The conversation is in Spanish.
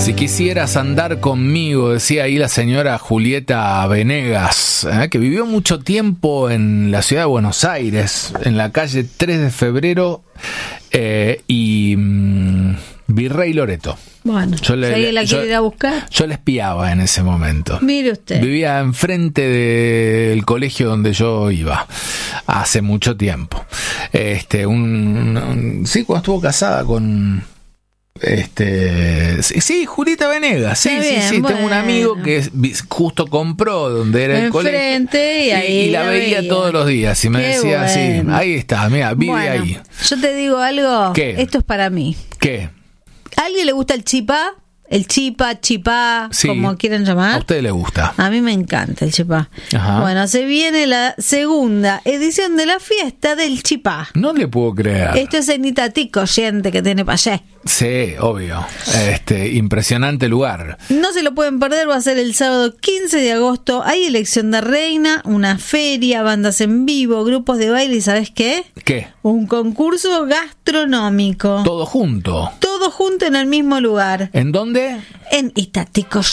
Si quisieras andar conmigo, decía ahí la señora Julieta Venegas, que vivió mucho tiempo en la ciudad de Buenos Aires, en la calle 3 de Febrero y Virrey Loreto. Bueno, si alguien la quiere ir a buscar. Yo la espiaba en ese momento. Mire usted. Vivía enfrente del colegio donde yo iba hace mucho tiempo. Sí, cuando estuvo casada con... sí, Julieta Venegas, sí, bien, sí, bueno. Tengo un amigo que justo compró donde era el colegio y ahí la veía todos los días y me Qué decía, bueno. sí, ahí está, mira, vive ahí. Yo te digo algo, ¿Qué? Esto es para mí. ¿Qué? ¿A alguien le gusta el chipá? El chipá, Sí. como quieran llamar. ¿A usted le gusta? A mí me encanta el chipá. Ajá. Bueno, se viene la segunda edición de la fiesta del chipá. No le puedo creer. Esto es en Itatico, gente que tiene para allá. Sí, obvio. Impresionante lugar. No se lo pueden perder, va a ser el sábado 15 de agosto. Hay elección de reina, una feria, bandas en vivo, grupos de baile y ¿sabes qué? ¿Qué? Un concurso gastronómico. Todo junto. Todo junto en el mismo lugar. ¿En dónde? En Itatico.